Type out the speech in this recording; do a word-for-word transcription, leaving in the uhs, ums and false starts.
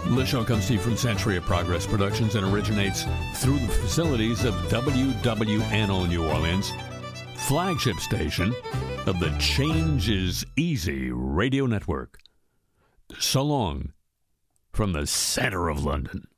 The show comes to you from Century of Progress Productions and originates through the facilities of W W N O New Orleans, flagship station of the Change is Easy radio network. So long from the center of London.